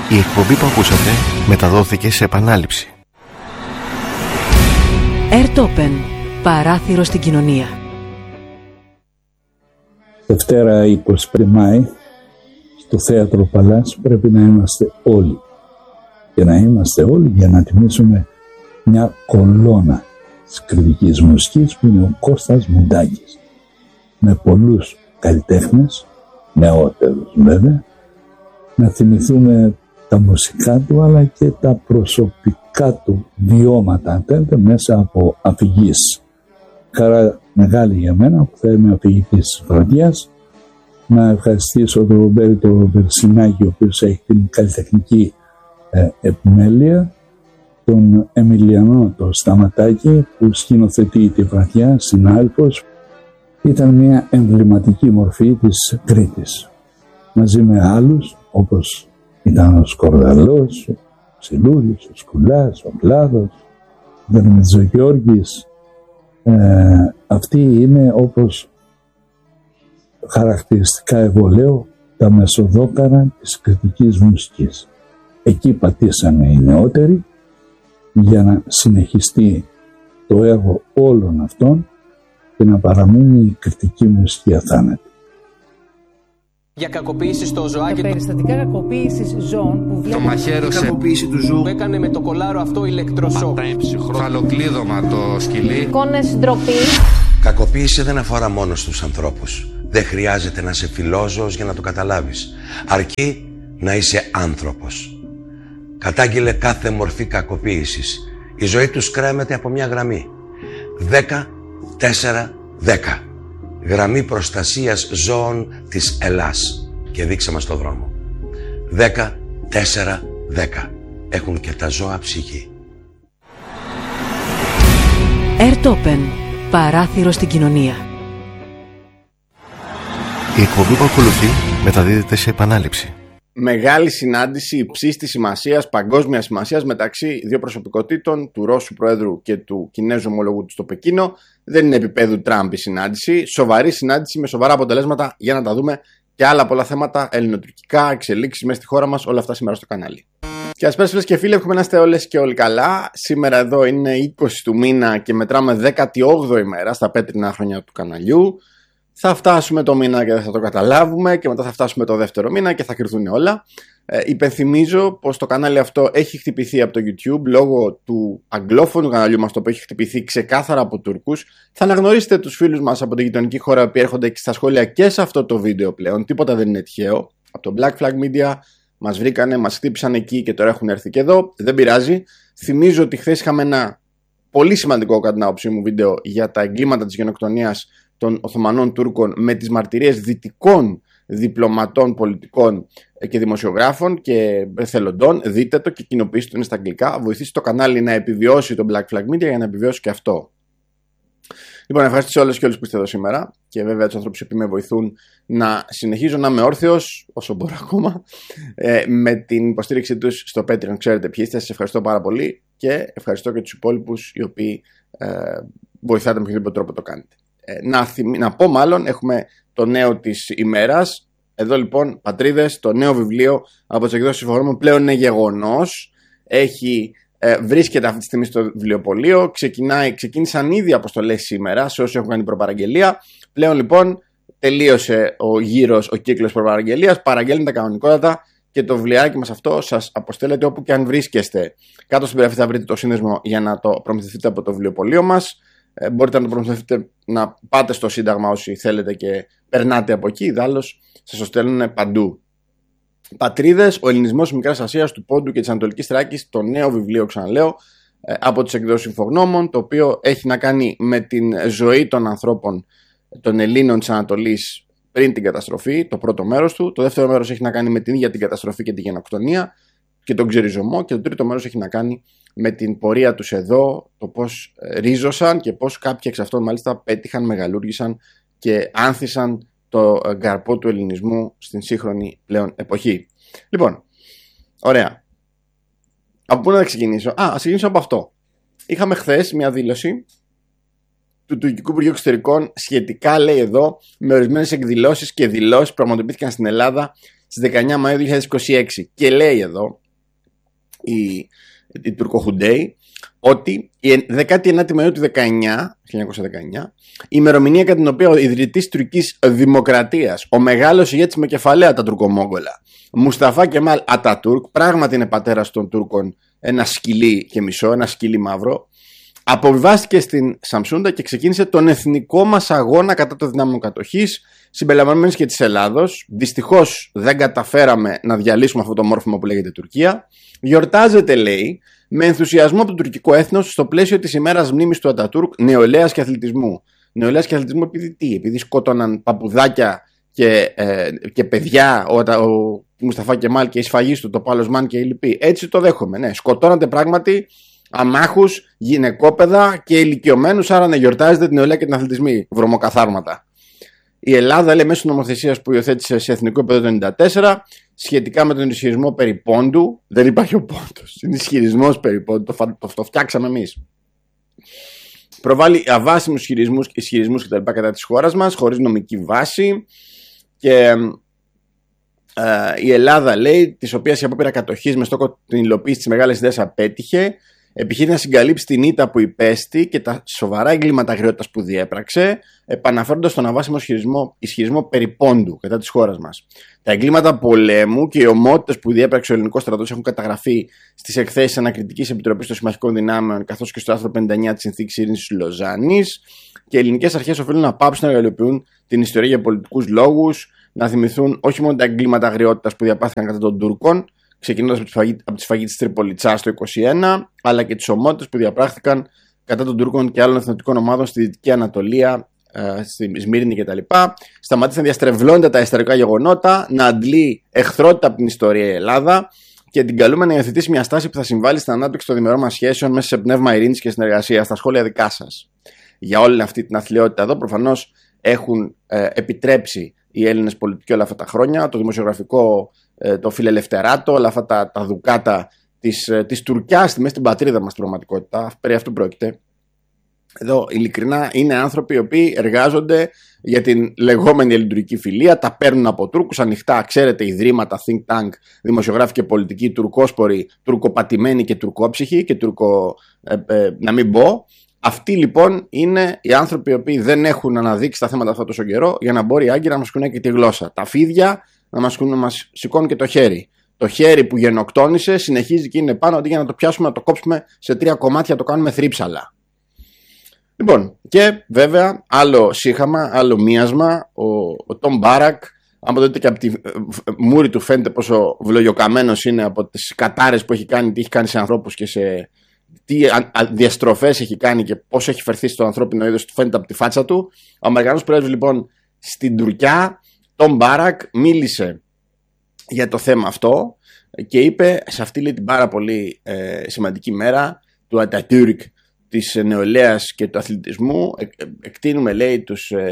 Η εκπομπή που ακούσατε μεταδόθηκε σε επανάληψη. Airtopen, παράθυρο στην κοινωνία. Δευτέρα 25 Μάη στο Θέατρο Παλάς πρέπει να είμαστε όλοι. Και να είμαστε όλοι για να τιμήσουμε μια κολόνα της κριτικής μουσικής που είναι ο Κώστας Μουντάκης. Με πολλούς καλλιτέχνες, νεότερους βέβαια, να θυμηθούμε τα μουσικά του αλλά και τα προσωπικά του βιώματα, αν θέλετε, μέσα από αφηγήσεις. Χαρά μεγάλη για μένα που θα είμαι αφηγητής της βραδιάς. Να ευχαριστήσω τον Ρομπέρτο Βερσινάκη, ο οποίος έχει την καλλιτεχνική επιμέλεια, τον Εμιλιανό το Σταματάκη που σκηνοθετεί τη βραδιά, συνάδελφος. Ήταν μια εμβληματική μορφή της Κρήτης, μαζί με άλλους όπως ήταν ο Σκορδαλός, ο Ψιλούρης, ο Σκουλάς, ο Κλάδος, ο Δερμητζογιώργης. Αυτοί είναι, όπως χαρακτηριστικά εγώ λέω, τα μεσοδόκαρα της κριτικής μουσικής. Εκεί πατήσανε οι νεότεροι για να συνεχιστεί το έργο όλων αυτών και να παραμείνει η κριτική μουσική αθάνατη. Για κακοποίηση στο ζωάκι. Περιστατικά κακοποίησης ζώων που το μαχαίρωσε. Κακοποίηση του ζώου. Που έκανε με το κολάρο αυτό ηλεκτροσόκ. Φαλοκλείδωμα το σκυλί. εικόνες ντροπή. Κακοποίηση δεν αφορά μόνο στους ανθρώπους. Δεν χρειάζεται να είσαι φιλόζωος για να το καταλάβεις. Αρκεί να είσαι άνθρωπος. Κατάγγειλε κάθε μορφή κακοποίησης. Η ζωή τους κρέμεται από μια γραμμή. 10-4-10. Γραμμή προστασίας ζώων της Ελλάς. Και δείξε μας το δρόμο. 10-4-10. Έχουν και τα ζώα ψυχή. Airtopen, παράθυρο στην κοινωνία. Η εκπομπή που ακολουθεί μεταδίδεται σε επανάληψη. Μεγάλη συνάντηση υψής της σημασίας, παγκόσμιας σημασίας μεταξύ δύο προσωπικότητων, του Ρώσου Προέδρου και του Κινέζου ομολογού του στο Πεκίνο. Δεν είναι επίπεδου Τραμπ η συνάντηση. Σοβαρή συνάντηση με σοβαρά αποτελέσματα για να τα δούμε και άλλα πολλά θέματα ελληνοτουρκικά, εξελίξεις μέσα στη χώρα μας, όλα αυτά σήμερα στο κανάλι. Και ας πες φίλες και φίλοι, έχουμε να είστε όλες και όλοι καλά. Σήμερα εδώ είναι 20 του μήνα και μετράμε 18η μέρα στα πέτρινα χρόνια του καναλιού. Θα φτάσουμε το μήνα και δεν θα το καταλάβουμε και μετά θα φτάσουμε το δεύτερο μήνα και θα κρυθούν όλα. Υπενθυμίζω πως το κανάλι αυτό έχει χτυπηθεί από το YouTube λόγω του αγγλόφωνου καναλιού μας, το οποίο έχει χτυπηθεί ξεκάθαρα από Τούρκους. Θα αναγνωρίσετε τους φίλους μας από την γειτονική χώρα που έρχονται και στα σχόλια και σε αυτό το βίντεο πλέον. Τίποτα δεν είναι τυχαίο. Από το Black Flag Media μας βρήκανε, μας χτύπησαν εκεί και τώρα έχουν έρθει και εδώ. Δεν πειράζει. Θυμίζω ότι χθες είχαμε ένα πολύ σημαντικό κατά την άποψή μου βίντεο για τα εγκλήματα της γενοκτονίας των Οθωμανών Τούρκων με τις μαρτυρίες δυτικών διπλωματών, πολιτικών και δημοσιογράφων και εθελοντών. Δείτε το και κοινοποιήστε το, είναι στα αγγλικά. Βοηθήστε το κανάλι να επιβιώσει το Black Flag Media για να επιβιώσει και αυτό. Λοιπόν, ευχαριστώ όλους και όλους που είστε εδώ σήμερα και βέβαια τους ανθρώπους που με βοηθούν να συνεχίζω να είμαι όρθιος όσο μπορώ ακόμα με την υποστήριξή τους στο Patreon. Ξέρετε ποιοι είστε, σας ευχαριστώ πάρα πολύ και ευχαριστώ και τους υπόλοιπους οι οποίοι βοηθάτε με οποιοδήποτε τρόπο το κάνετε. Να πω μάλλον, έχουμε το νέο της ημέρας. Εδώ λοιπόν, πατρίδες, το νέο βιβλίο από τις εκδόσεις Συμφωνούμε πλέον είναι γεγονός. Βρίσκεται αυτή τη στιγμή στο βιβλιοπωλείο. Ξεκίνησαν ήδη αποστολές σήμερα σε όσους έχουν κάνει προπαραγγελία. Πλέον λοιπόν τελείωσε ο κύκλος προπαραγγελίας. Παραγγέλνετε κανονικότατα και το βιβλιάκι μας αυτό σας αποστέλλεται όπου και αν βρίσκεστε. Κάτω στην περιγραφή θα βρείτε το σύνδεσμο για να το προμηθευτείτε από το βιβλιοπωλείο μας. Μπορείτε να το προμηθευτείτε, να πάτε στο Σύνταγμα όσοι θέλετε και περνάτε από εκεί. Ιδάλλως σας το στέλνουν παντού. Πατρίδες, ο ελληνισμός της Μικράς Ασίας, του Πόντου και της Ανατολικής Θράκης, το νέο βιβλίο, ξαναλέω, από τις εκδόσεις Συμφογνώμων, το οποίο έχει να κάνει με την ζωή των ανθρώπων των Ελλήνων της Ανατολής πριν την καταστροφή, το πρώτο μέρος του. Το δεύτερο μέρος έχει να κάνει με την ίδια την καταστροφή και τη γενοκτονία και τον ξεριζωμό. Και το τρίτο μέρος έχει να κάνει με την πορεία τους εδώ, το πώς ρίζωσαν και πώς κάποιοι εξ αυτών μάλιστα πέτυχαν, μεγαλούργησαν και άνθησαν το καρπό του ελληνισμού στην σύγχρονη πλέον εποχή. Λοιπόν, ωραία. Από πού να ξεκινήσω? Ας ξεκινήσω από αυτό. Είχαμε χθες μια δήλωση του Τουρκικού Υπουργείου Εξωτερικών σχετικά, λέει εδώ, με ορισμένες εκδηλώσεις και δηλώσεις που πραγματοποιήθηκαν στην Ελλάδα στις 19 Μαΐου 2026. Και λέει εδώ η Τουρκοχουντέη ότι η 19η Μαΐου του 1919, η ημερομηνία κατά την οποία ο ιδρυτής Τουρκικής Δημοκρατίας, ο μεγάλος ηγέτης με κεφαλαία τα Τουρκομόγγολα, Μουσταφά Κεμάλ Ατατούρκ, πράγματι είναι πατέρας των Τούρκων, ένα σκυλί και μισό, ένα σκυλί μαύρο, αποβιβάστηκε στην Σαμσούντα και ξεκίνησε τον εθνικό μας αγώνα κατά των δυνάμεων κατοχής, συμπεριλαμβανομένης και της Ελλάδος. Δυστυχώς δεν καταφέραμε να διαλύσουμε αυτό το μόρφωμα που λέγεται Τουρκία. Γιορτάζεται, λέει, με ενθουσιασμό από το τουρκικό έθνος στο πλαίσιο της ημέρας μνήμης του Ατατούρκ, νεολαίας και αθλητισμού. Νεολαίας και αθλητισμού επειδή τι? Επειδή σκότωναν παπουδάκια και παιδιά ο Μουσταφά Κεμάλ και η σφαγή του, το Παλοσμάν και οι λοιποί. Έτσι το δέχομαι. Ναι, σκοτώνατε πράγματι αμάχους, γυναικόπαιδα και ηλικιωμένους, άρα να γιορτάζετε την νεολαία και την αθλητισμή. Βρωμοκαθάρματα. Η Ελλάδα, λέει, μέσω νομοθεσίας που υιοθέτησε σε εθνικό επίπεδο το 1994 σχετικά με τον ισχυρισμό περί πόντου. Δεν υπάρχει ο πόντος. Είναι ισχυρισμός περί πόντου. Το φτιάξαμε εμείς. Προβάλλει αβάσιμους ισχυρισμούς κτλ. Κατά της χώρας μας, χωρίς νομική βάση. Και η Ελλάδα, λέει, της οποίας η απόπειρα κατοχής με στόχο την υλοποίηση της μεγάλης ιδέας απέτυχε, επιχείρει να συγκαλύψει την ήττα που υπέστη και τα σοβαρά εγκλήματα αγριότητας που διέπραξε, επαναφέροντας τον αβάσιμο ισχυρισμό περί πόντου κατά της χώρας μας. Τα εγκλήματα πολέμου και οι ομότητες που διέπραξε ο ελληνικός στρατός έχουν καταγραφεί στις εκθέσεις Ανακριτικής Επιτροπής των Συμμαχικών Δυνάμεων, καθώς και στο άρθρο 59 της Συνθήκης Ειρήνης της Λοζάνης. Και οι ελληνικές αρχές οφείλουν να πάψουν να εργαλειοποιούν την ιστορία για πολιτικούς λόγους, να θυμηθούν όχι μόνο τα εγκλήματα αγριότητας που διαπάθηκαν κατά των Τούρκων, ξεκινώντας από τη σφαγή της Τριπολιτσάς το 1921, αλλά και τις ομότητες που διαπράχθηκαν κατά των Τούρκων και άλλων εθνοτικών ομάδων στη Δυτική Ανατολία, στη Σμύρνη κτλ. Σταμάτησε να διαστρεβλώνται τα ιστορικά γεγονότα, να αντλεί εχθρότητα από την ιστορία η Ελλάδα και την καλούμε να υιοθετήσει μια στάση που θα συμβάλλει στην ανάπτυξη των διμερών μας σχέσεων μέσα σε πνεύμα ειρήνης και συνεργασίας. Στα σχόλια δικά σας. Για όλη αυτή την αθλειότητα εδώ, προφανώς έχουν επιτρέψει οι Έλληνες πολιτικοί όλα αυτά τα χρόνια, το δημοσιογραφικό, το φιλελευθεράτο, όλα αυτά τα δουκάτα της Τουρκιάς στη μέση στην πατρίδα μας στην πραγματικότητα. Περί αυτού πρόκειται. Εδώ ειλικρινά είναι άνθρωποι οι οποίοι εργάζονται για την λεγόμενη ελληνική φιλία, τα παίρνουν από Τούρκους ανοιχτά, ξέρετε, ιδρύματα, think tank, δημοσιογράφοι και πολιτικοί, τουρκόσποροι, τουρκοπατημένοι και τουρκόψυχοι και να μην πω. Αυτοί λοιπόν είναι οι άνθρωποι οι οποίοι δεν έχουν αναδείξει τα θέματα αυτά τόσο καιρό για να μπορεί η Άγκυρα να μας κουνάει και τη γλώσσα. Τα φίδια να μας σηκώνουν και το χέρι. Το χέρι που γενοκτόνησε συνεχίζει και είναι πάνω αντί για να το πιάσουμε, να το κόψουμε σε 3 κομμάτια, το κάνουμε θρύψαλα. Λοιπόν, και βέβαια άλλο σύγχαμα, άλλο μίασμα, ο Τόμ Μπάρακ, άμα δείτε και από τη μούρη του φαίνεται πόσο βλογιοκαμένος είναι από τις κατάρες που έχει κάνει, τι έχει κάνει σε ανθρώπους και σε τι διαστροφές έχει κάνει και πώς έχει φερθεί στο ανθρώπινο είδος, του φαίνεται από τη φάτσα του. Ο Αμερικανός πρέσβης λοιπόν στην Τουρκιά, Τόμ Μπάρακ, μίλησε για το θέμα αυτό και είπε σε αυτή, λέει, την πάρα πολύ σημαντική μέρα του Ατατούρκ, της νεολαίας και του αθλητισμού, εκτείνουμε, λέει,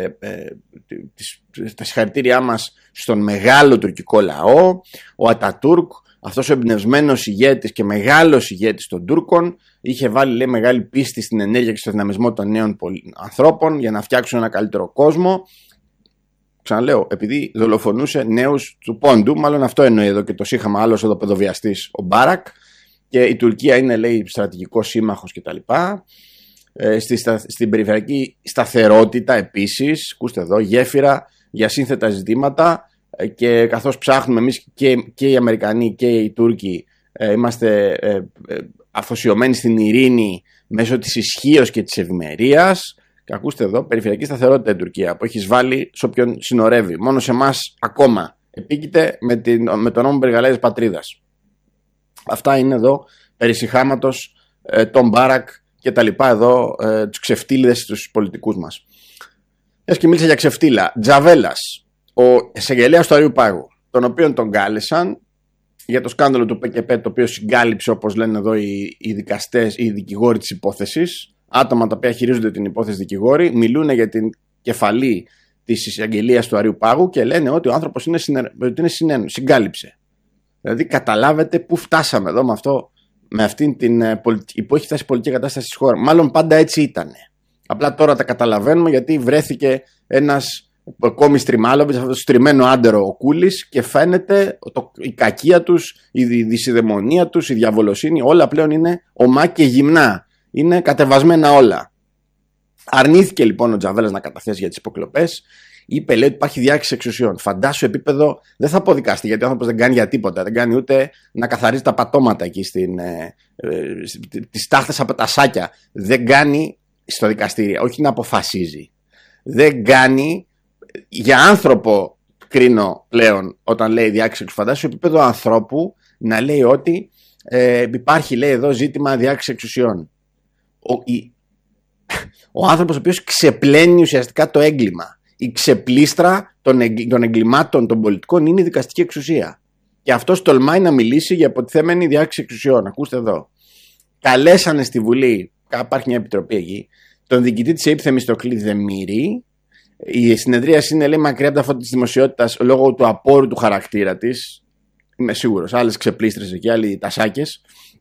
τα συγχαρητήριά μας στον μεγάλο τουρκικό λαό. Ο Ατατούρκ, αυτός ο εμπνευσμένος ηγέτης και μεγάλος ηγέτης των Τούρκων, είχε βάλει, λέει, μεγάλη πίστη στην ενέργεια και στο δυναμισμό των νέων ανθρώπων για να φτιάξουν ένα καλύτερο κόσμο. Ξαναλέω, επειδή δολοφονούσε νέους του πόντου, μάλλον αυτό εννοεί εδώ και το σύγχαμα, άλλος εδώ παιδοβιαστής ο Μπάρακ. Και η Τουρκία είναι, λέει, στρατηγικός σύμμαχος κτλ. Στην περιφερειακή σταθερότητα επίσης, ακούστε εδώ, γέφυρα για σύνθετα ζητήματα, και καθώς ψάχνουμε εμείς και οι Αμερικανοί και οι Τούρκοι, είμαστε αφοσιωμένοι στην ειρήνη μέσω της ισχύως και της ευημερίας. Και ακούστε εδώ, περιφερειακή σταθερότητα η Τουρκία που έχει βάλει σε όποιον συνορεύει. Μόνο σε εμάς ακόμα επίκειται με τον νόμο περιγαλέζης πατρίδας. Αυτά είναι εδώ περί συγχάματος τον Μπάρακ και τα λοιπά εδώ, τους ξεφτύλιδες τους πολιτικούς μας. Και μίλησα για ξεφτύλα. Τζαβέλας, ο εισαγγελέας του Αριού Πάγου, τον οποίον τον κάλεσαν για το σκάνδαλο του ΠΚΠ, το οποίο συγκάλυψε, όπως λένε εδώ οι δικαστές, οι δικηγόροι της υπόθεσης, άτομα τα οποία χειρίζονται την υπόθεση δικηγόροι, μιλούν για την κεφαλή της εισαγγελίας του Αριού Πάγου και λένε ότι ο άνθρωπος είναι συγκάλυψε. Δηλαδή καταλάβετε πού φτάσαμε εδώ με αυτήν την πολιτική, που έχει φτάσει η πολιτική κατάσταση στη χώρα. Μάλλον πάντα έτσι ήταν. Απλά τώρα τα καταλαβαίνουμε γιατί βρέθηκε ένας κόμι Στριμάλοβιτς, αυτό το στριμμένο άντερο ο Κούλης, και φαίνεται η κακία τους, η δυσιδαιμονία τους, η διαβολοσύνη, όλα πλέον είναι ομά και γυμνά. Είναι κατεβασμένα όλα. Αρνήθηκε λοιπόν ο Τζαβέλας να καταθέσει για τις υποκλοπές. Είπε, λέει, ότι υπάρχει διάκριση εξουσιών. Φαντάσου επίπεδο, δεν θα πω δικαστή, γιατί ο άνθρωπος δεν κάνει για τίποτα. Δεν κάνει ούτε να καθαρίζει τα πατώματα εκεί τις τάχτες από τα σάκια. Δεν κάνει στο δικαστήριο, όχι να αποφασίζει. Δεν κάνει για άνθρωπο, κρίνω πλέον όταν λέει διάκριση εξουσιών. Φαντάσου επίπεδο ανθρώπου να λέει ότι υπάρχει, λέει, εδώ ζήτημα διάκριση εξουσιών. Ο άνθρωπος ο οποίος ξεπλένει ουσιαστικά το έγκλημα. Η ξεπλήστρα των εγκλημάτων των πολιτικών είναι η δικαστική εξουσία. Και αυτός τολμάει να μιλήσει για υποτιθέμενη διάκριση εξουσιών. Ακούστε εδώ. Καλέσανε στη Βουλή, υπάρχει μια επιτροπή εκεί, τον διοικητή της ΕΥΠ Θεμιστοκλή Δεμήρη. Η συνεδρίαση είναι, λέει, μακριά από τα φώτα της δημοσιότητας λόγω του απόρου του χαρακτήρα της. Είμαι σίγουρος. Άλλες ξεπλήστρες εκεί, άλλοι τασάκες.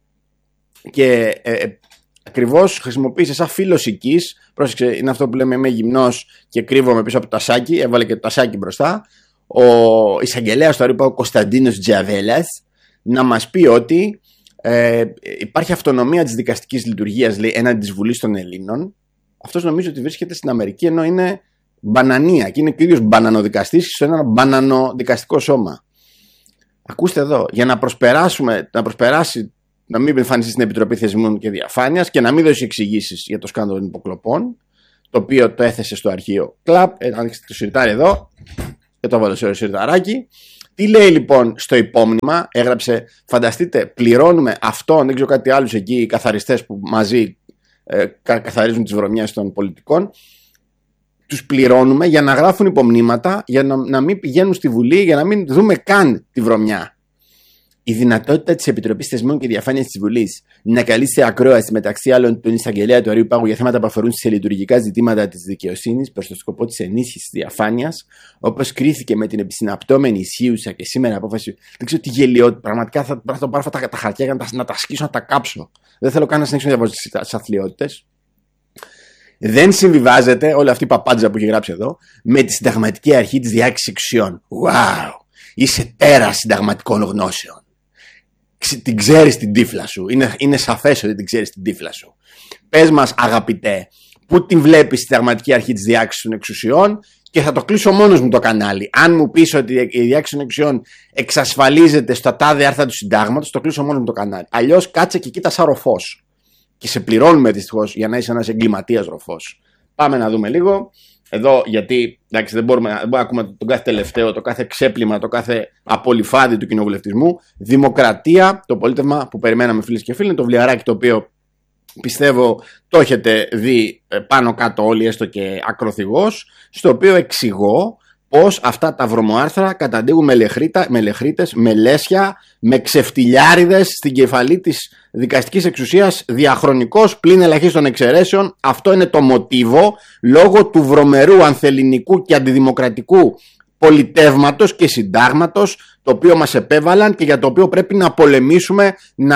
Και ακριβώς χρησιμοποίησε σαν φίλος οικής. Πρόσεξε, είναι αυτό που λέμε, είμαι γυμνός και κρύβομαι πίσω από το τασάκι. Έβαλε και το τασάκι μπροστά. Ο εισαγγελέας του Αριού, ο Κωνσταντίνος Τζαβέλας, να μας πει ότι υπάρχει αυτονομία της δικαστικής λειτουργίας, λέει, έναντι της Βουλής των Ελλήνων. Αυτός νομίζω ότι βρίσκεται στην Αμερική, ενώ είναι μπανανία και είναι και ο ίδιος μπανανοδικαστής σε ένα μπανανοδικαστικό σώμα. Ακούστε εδώ, για να προσπεράσει, να μην εμφανιστεί στην Επιτροπή Θεσμών και Διαφάνειας και να μην δώσει εξηγήσεις για το σκάνδαλο των υποκλοπών, το οποίο το έθεσε στο αρχείο κλαπ. Ανοίξτε το σιρτάρι εδώ και το βάλω σε σιρταράκι. Τι λέει λοιπόν στο υπόμνημα, έγραψε, φανταστείτε, πληρώνουμε αυτόν, δεν ξέρω κάτι άλλους εκεί, οι καθαριστές που μαζί καθαρίζουν τις βρωμιές των πολιτικών, τους πληρώνουμε για να γράφουν υπομνήματα, για να μην πηγαίνουν στη Βουλή, για να μην δούμε καν τη βρωμιά. Η δυνατότητα της Επιτροπής Θεσμών και Διαφάνειας της Βουλής να καλεί σε ακρόαση μεταξύ άλλων τον εισαγγελέα του Αριού Πάγου για θέματα που αφορούν σε λειτουργικά ζητήματα της δικαιοσύνης προς το σκοπό της ενίσχυσης της διαφάνειας, όπως κρίθηκε με την επισυναπτώμενη ισχύουσα και σήμερα απόφαση. Δεν ξέρω τι γελιότητα. Πραγματικά θα πάρω αυτά τα χαρτιά για να τα σκίσω, να τα κάψω. Δεν θέλω καν να συνεχίσω να διαβάζω τις αθλιότητες. Δεν συμβιβάζεται όλη αυτή η παπάντζα που έχει γράψει εδώ με τη συνταγματική αρχή της διάκρισης εξουσιών. Wow! Είσαι τέρας συνταγματικών γνώσεων. Την ξέρεις την τύφλα σου. Είναι σαφές ότι την ξέρεις την τύφλα σου. Πες μας, αγαπητέ, πού την βλέπεις στη συνταγματική αρχή της διάκρισης των εξουσιών, και θα το κλείσω μόνος μου το κανάλι. Αν μου πεις ότι η διάκριση των εξουσιών εξασφαλίζεται στα τάδε άρθρα του συντάγματος, το κλείσω μόνος μου το κανάλι. Αλλιώς κάτσε και κοίτα σαν ροφός. Και σε πληρώνουμε δυστυχώς για να είσαι ένας εγκληματίας ροφός. Πάμε να δούμε λίγο. Εδώ, γιατί εντάξει, δεν μπορούμε να ακούμε τον κάθε τελευταίο, το κάθε ξέπλυμα, το κάθε απολυφάδι του κοινοβουλευτισμού. Δημοκρατία, το πολίτευμα που περιμέναμε, φίλες και φίλοι, είναι το βιβλιαράκι το οποίο πιστεύω το έχετε δει πάνω κάτω όλοι, έστω και ακροθυγός, στο οποίο εξηγώ πως αυτά τα βρωμοάρθρα καταντήγουν με λεχρίτες, με λέσια, με ξεφτιλιάριδες στην κεφαλή της δικαστικής εξουσίας διαχρονικώς, πλην ελαχίστων εξαιρέσεων. Αυτό είναι το μοτίβο, λόγω του βρωμερού, ανθελληνικού και αντιδημοκρατικού πολιτεύματος και συντάγματος, το οποίο μας επέβαλαν και για το οποίο πρέπει να πολεμήσουμε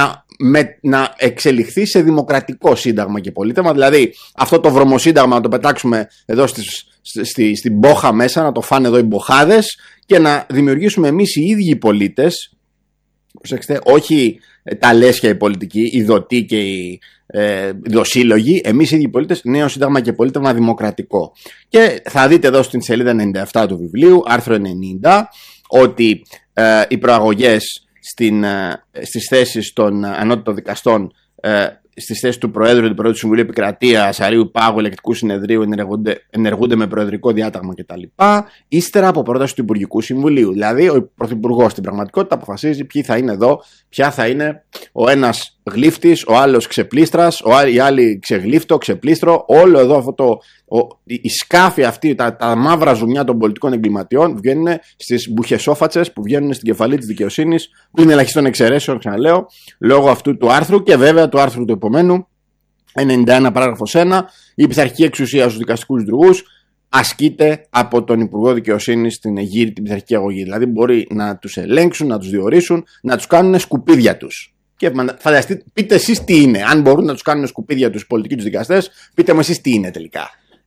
να εξελιχθεί σε δημοκρατικό σύνταγμα και πολίτευμα. Δηλαδή αυτό το βρωμοσύνταγμα να το πετάξουμε εδώ στην μπόχα μέσα, να το φάνε εδώ οι μποχάδες και να δημιουργήσουμε εμείς οι ίδιοι οι πολίτες, προσέξτε, όχι τα λέσια οι πολιτικοί, οι δοτοί και οι δοσύλλογοι, εμείς οι ίδιοι οι πολίτες, νέο σύνταγμα και πολίτευμα δημοκρατικό. Και θα δείτε εδώ στην σελίδα 97 του βιβλίου, άρθρο 90, ότι οι προαγωγές στις θέσεις των ανώτατων δικαστών, στις θέσεις του Προέδρου, του Προέδρου του Συμβουλίου Επικρατείας, Αρείου Πάγου, Ελεκτικού Συνεδρίου ενεργούνται με προεδρικό διάταγμα κτλ. Ύστερα από πρόταση του Υπουργικού Συμβουλίου. Δηλαδή, ο Πρωθυπουργός στην πραγματικότητα αποφασίζει ποιοι θα είναι εδώ, ποια θα είναι ο ένας γλύφτης, ο άλλος ξεπλήστρας, οι άλλοι ξεγλύφτο, ξεπλήστρο. Όλο εδώ αυτό η σκάφη αυτή, τα μαύρα ζουμιά των πολιτικών εγκληματιών βγαίνουν στις μπουχεσόφατσες που βγαίνουν στην κεφαλή της δικαιοσύνης, που είναι ελαχίστων εξαιρέσεων, ξαναλέω, λόγω αυτού του άρθρου και βέβαια του άρθρου του επομένου, 91 παράγραφος 1, η πειθαρχική εξουσία στους δικαστικούς λειτουργούς ασκείται από τον Υπουργό Δικαιοσύνης στην εγείρη την πειθαρχική αγωγή. Δηλαδή μπορεί να τους ελέγξουν, να τους διορίσουν, να τους κάνουν σκουπίδια τους. Και φανταστείτε, πείτε εσείς τι είναι. Αν μπορούν να τους κάνουν σκουπίδια τους πολιτικοί τους δικαστές, πείτε μου εσείς τι είναι τελικά.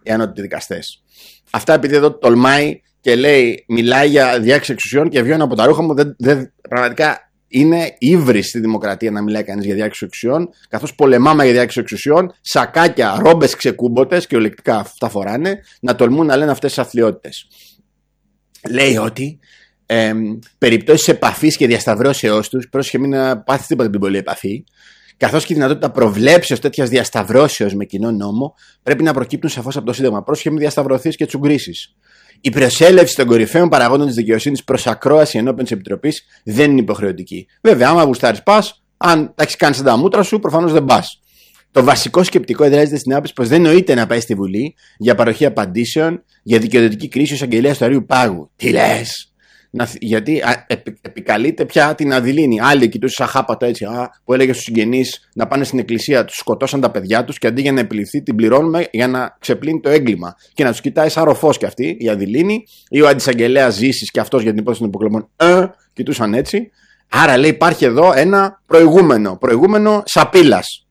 οι ανώτατοι δικαστές. Αυτά επειδή εδώ τολμάει και λέει, μιλάει για διάκριση εξουσιών και βιώνει από τα ρούχα μου, πραγματικά είναι ύβρις στη δημοκρατία να μιλάει κανείς για διάκριση εξουσιών, καθώς πολεμάμε για διάκριση εξουσιών, σακάκια, ρόμπες ξεκούμποτες και ολεκτικά αυτά φοράνε, να τολμούν να λένε αυτές τις αθλιότητες. Λέει ότι περιπτώσεις επαφής και διασταυρώσεώς τους, πρόσεχε μην πάθεις τίποτα την πολλή επαφή, καθώς και η δυνατότητα προβλέψεως τέτοιας διασταυρώσεως με κοινό νόμο, πρέπει να προκύπτουν σαφώς από το Σύνταγμα. Πρόσεχε μην διασταυρωθείς και τσουγκρίσεις. Η προσέλευση των κορυφαίων παραγόντων της δικαιοσύνης προς ακρόαση ενώπιον της Επιτροπής δεν είναι υποχρεωτική. Βέβαια, άμα γουστάρεις πας, αν τα έχεις κάνει σαν τα μούτρα σου, προφανώς δεν πας. Το βασικό σκεπτικό εδράζεται στην άποψη πως δεν νοείται να πάει στη Βουλή για παροχή απαντήσεων για δικαιοδοτική κρίση ως αγγελέας του Αριού Πάγου. Τι λες? Γιατί επικαλείται πια την Αδειλίνη. Άλλοι κοιτούσαν σαν χάπατο έτσι, που έλεγε στους συγγενείς να πάνε στην εκκλησία, τους σκοτώσαν τα παιδιά τους και αντί για να επιληφθεί την πληρώνουμε για να ξεπλύνει το έγκλημα. Και να τους κοιτάει σαν ροφός κι αυτή η Αδειλίνη ή ο αντισαγγελέας Ζήσης και αυτός για την υπόθεση των υποκλοπών. Κοιτούσαν έτσι. Άρα λέει υπάρχει εδώ ένα προηγούμενο σαπίλας.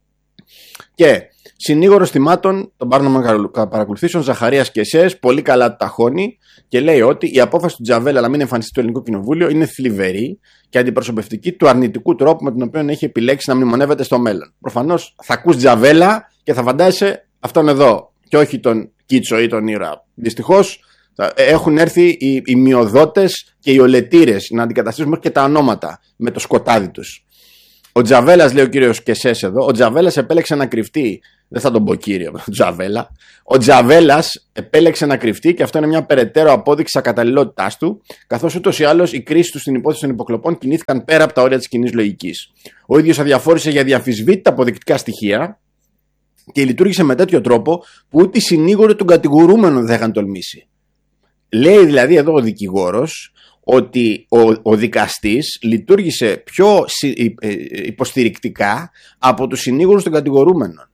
Και συνήγορος θυμάτων των πάρνων παρακολουθήσεων Ζαχαρίας και Εσές, πολύ καλά του ταχώνει και λέει ότι η απόφαση του Τζαβέλα να μην εμφανιστεί στο Ελληνικό Κοινοβούλιο είναι θλιβερή και αντιπροσωπευτική του αρνητικού τρόπου με τον οποίο έχει επιλέξει να μνημονεύεται στο μέλλον. Προφανώς θα ακούς Τζαβέλα και θα φαντάζεσαι αυτόν εδώ και όχι τον Κίτσο ή τον Ήρα. Δυστυχώς έχουν έρθει οι μειοδότες και οι ολετήρες να αντικαταστήσουν και τα ονόματα με το σκοτάδι τους. Ο Τζαβέλας, λέει ο κύριος Κεσές εδώ, ο Τζαβέλας επέλεξε να κρυφτεί. Δεν θα τον πω κύριο, Τζαβέλα. Ο Τζαβέλας επέλεξε να κρυφτεί και αυτό είναι μια περαιτέρω απόδειξη ακαταλληλότητάς του, καθώς ούτως ή άλλως οι κρίσεις του στην υπόθεση των υποκλοπών κινήθηκαν πέρα από τα όρια της κοινής λογικής. Ο ίδιος αδιαφόρησε για διαφυσβήτητα αποδεικτικά στοιχεία και λειτουργήσε με τέτοιο τρόπο που ούτε οι συνήγοροι των κατηγορούμενων δεν είχαν τολμήσει. Λέει δηλαδή εδώ ο δικηγόρος ότι ο δικαστής λειτουργήσε πιο υποστηρικτικά από τους συνήγορους των κατηγορούμενων.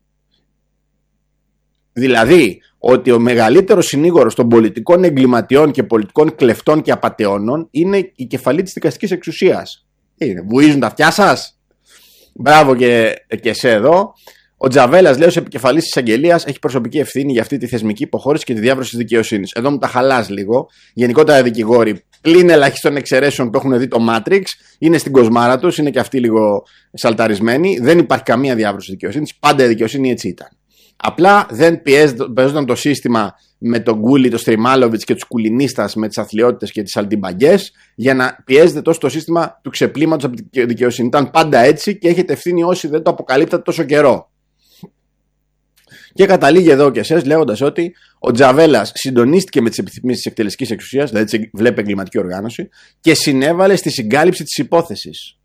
Δηλαδή ότι ο μεγαλύτερος συνήγορος των πολιτικών εγκληματιών και πολιτικών κλεφτών και απατεώνων είναι η κεφαλή της δικαστικής εξουσίας. Βουίζουν τα αυτιά σας? Μπράβο και σε εδώ. Ο Τζαβέλας, λέει, ως επικεφαλής της εισαγγελίας, έχει προσωπική ευθύνη για αυτή τη θεσμική υποχώρηση και τη διάβρωση της δικαιοσύνης. Εδώ μου τα χαλάς λίγο. Γενικότερα οι δικηγόροι, πλην ελαχίστων εξαιρέσεων που έχουν δει το Matrix, είναι στην κοσμάρα τους, είναι και αυτοί λίγο σαλταρισμένοι. Δεν υπάρχει καμία διάβρωση της δικαιοσύνης. Πάντα η δικαιοσύνη έτσι ήταν. Απλά δεν παίζονταν το σύστημα με τον Γκούλι, τον Στριμάλοβιτς και τους κουλινίστας με τις αθλιότητες και τις αλτιμπαγκές για να πιέζεται τόσο το σύστημα του ξεπλήματος από τη δικαιοσύνη. Ήταν πάντα έτσι και έχετε ευθύνη όσοι δεν το αποκαλύπτατε τόσο καιρό. Και καταλήγει εδώ και εσείς λέγοντας ότι ο Τζαβέλας συντονίστηκε με τις επιθυμίες της εκτελεστικής εξουσίας, δηλαδή βλέπει εγκληματική οργάνωση, και συνέβαλε στη συγκάλυψη της υπόθεσης.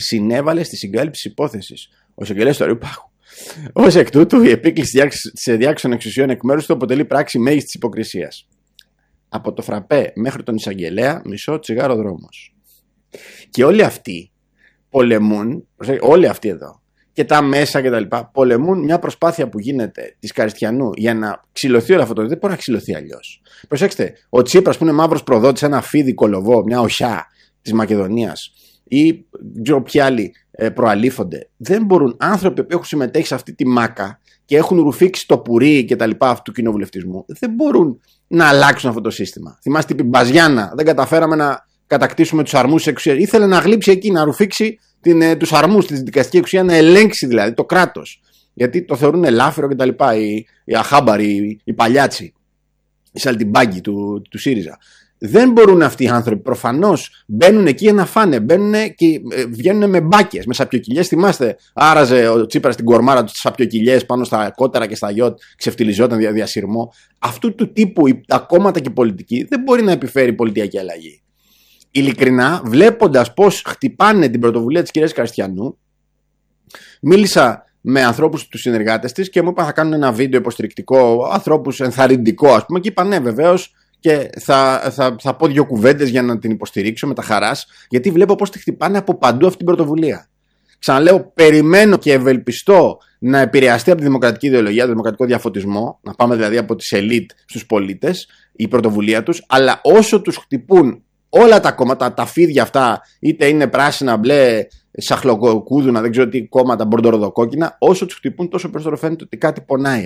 Ο εισαγγελέας του Αριού Πάγου. Ως εκ τούτου, η επίκληση σε διάκριση των εξουσιών εκ μέρους του αποτελεί πράξη μέγιστης υποκρισίας. Από το φραπέ μέχρι τον εισαγγελέα, μισό τσιγάρο δρόμος. Και όλοι αυτοί πολεμούν, όλοι αυτοί εδώ, και τα μέσα και τα λοιπά, πολεμούν μια προσπάθεια που γίνεται της Καριστιανού για να ξυλωθεί όλο αυτό. Δεν μπορεί να ξυλωθεί αλλιώς. Προσέξτε, ο Τσίπρας που είναι μαύρος προδότης, ένα φίδι κολοβό, μια οσιά της Μακεδονίας, ή ξέρω ποιοι άλλοι προαλήφονται, δεν μπορούν, άνθρωποι που έχουν συμμετέχει σε αυτή τη μάκα και έχουν ρουφήξει το πουρί και τα λοιπά αυτού του κοινοβουλευτισμού, δεν μπορούν να αλλάξουν αυτό το σύστημα. Θυμάστε την Μπαζιάννα, δεν καταφέραμε να κατακτήσουμε τους αρμούς της εξουσίας. Ήθελε να γλύψει εκεί, να ρουφήξει τους αρμούς της δικαστικής εξουσίας, να ελέγξει δηλαδή το κράτος. Γιατί το θεωρούν ελάφυρο και τα λοιπά, οι αχάμπαροι, οι παλιάτσι, οι σαλτιμπάγκοι του ΣΥΡΙΖΑ. Δεν μπορούν αυτοί οι άνθρωποι. Προφανώς μπαίνουν εκεί να φάνε, μπαίνουν και βγαίνουν με μπάκες, με σαπιοκυλιές. Θυμάστε, άραζε ο Τσίπρας την κορμάρα του στις σαπιοκυλιές πάνω στα κότερα και στα γιότ, ξεφτιλιζόταν διασυρμό. Αυτού του τύπου τα κόμματα και η πολιτική δεν μπορεί να επιφέρει πολιτιακή αλλαγή. Ειλικρινά, βλέποντας πώς χτυπάνε την πρωτοβουλία της κυρίας Καριστιανού, μίλησα με ανθρώπους, τους συνεργάτες της, και μου είπαν θα κάνουν ένα βίντεο υποστηρικτικό, ανθρώπους ενθαρρυντικό, ας πούμε, και είπα ναι, βεβαίως. Και θα πω δύο κουβέντες για να την υποστηρίξω με τα χαράς, γιατί βλέπω πώς τη χτυπάνε από παντού αυτή την πρωτοβουλία. Ξαναλέω, περιμένω και ευελπιστώ να επηρεαστεί από τη δημοκρατική ιδεολογία, το δημοκρατικό διαφωτισμό, να πάμε δηλαδή από τις ελίτ στους πολίτες, η πρωτοβουλία τους, αλλά όσο τους χτυπούν όλα τα κόμματα, τα φίδια αυτά, είτε είναι πράσινα, μπλε, σαχλοκούδουνα, δεν ξέρω τι κόμματα, μπορντοροδοκόκκινα, όσο τους χτυπούν, τόσο περισσότερο φαίνεται ότι κάτι πονάει εδώ.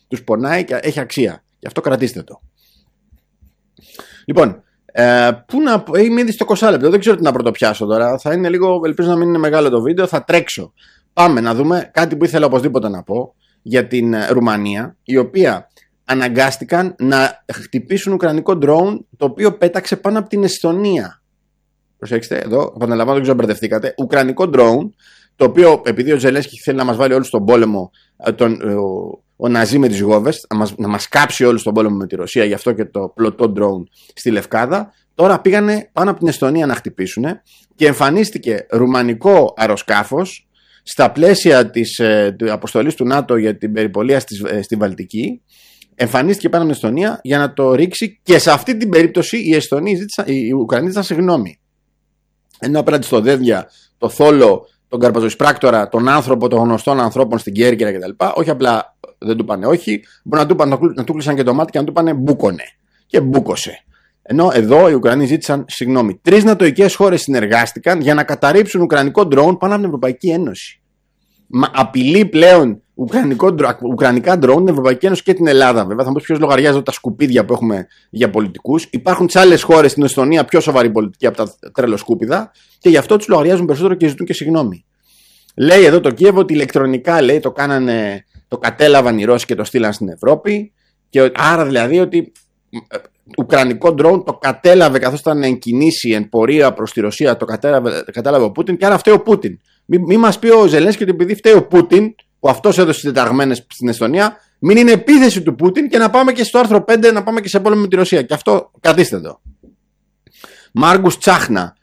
τους πονάει και έχει αξία. Γι' αυτό κρατήστε το. Λοιπόν, είμαι ήδη στο 20 λεπτό, δεν ξέρω τι να πρωτοπιάσω τώρα. Θα είναι λίγο, ελπίζω να μην είναι μεγάλο το βίντεο, θα τρέξω. Πάμε να δούμε κάτι που ήθελα οπωσδήποτε να πω για την Ρουμανία, η οποία αναγκάστηκαν να χτυπήσουν ουκρανικό drone το οποίο πέταξε πάνω από την Εσθονία. Προσέξτε, εδώ, επαναλαμβάνω, δεν ξέρω αν μπερδευτήκατε. Ουκρανικό drone, το οποίο επειδή ο Ζελένσκι θέλει να μας βάλει όλους στον πόλεμο, ο Ναζί με τις γόβες, να μας κάψει όλους στον πόλεμο με τη Ρωσία, γι' αυτό και το πλωτό drone στη Λευκάδα. Τώρα πήγανε πάνω από την Εσθονία να χτυπήσουν και εμφανίστηκε ρουμανικό αεροσκάφος στα πλαίσια της αποστολής του ΝΑΤΟ για την περιπολία στη Βαλτική. Εμφανίστηκε πάνω από την Εσθονία για να το ρίξει και σε αυτή την περίπτωση οι Ουκρανοί ζήτησαν συγγνώμη. Ενώ απέναντι στο Δέδια, το Θόλο, τον Καρπαζοεισπράκτορα, τον άνθρωπο των γνωστών ανθρώπων στην Κέρκυρα κτλ. Όχι απλά δεν του πάνε όχι, μπορεί να του κλείσαν και το μάτι και να του πάνε μπούκονε. Και μπούκωσε. Ενώ εδώ οι Ουκρανοί ζήτησαν συγγνώμη. 3 νατοικές χώρες συνεργάστηκαν για να καταρρύψουν ουκρανικό drone πάνω από την Ευρωπαϊκή Ένωση. Απειλεί πλέον ουκρανικά drone την Ευρωπαϊκή Ένωση και την Ελλάδα. Βέβαια, θα μου πει ποιος λογαριάζει τα σκουπίδια που έχουμε για πολιτικούς. Υπάρχουν σε άλλες χώρες, στην Εστονία, πιο σοβαρή πολιτική από τα τρελοσκούπιδα και γι' αυτό τους λογαριάζουν περισσότερο και ζητούν και συγγνώμη. Λέει εδώ το Κίεβο ότι ηλεκτρονικά λέει, το κατέλαβαν οι Ρώσοι και το στείλαν στην Ευρώπη. Και άρα δηλαδή ότι ουκρανικό drone το κατέλαβε καθώς ήταν εν κινήσει, εν πορεία προς τη Ρωσία, το κατέλαβε ο Πούτιν και άρα φταίει ο Πούτιν. Μην μας πει ο Ζελένσκι ότι επειδή φταίει ο Πούτιν, που αυτός έδωσε τις τεταγμένες στην Εστονία, μην είναι επίθεση του Πούτιν και να πάμε και στο άρθρο 5 να πάμε και σε πόλεμο με τη Ρωσία. Και αυτό κρατήστε το. Μάργκους Τσάχνα,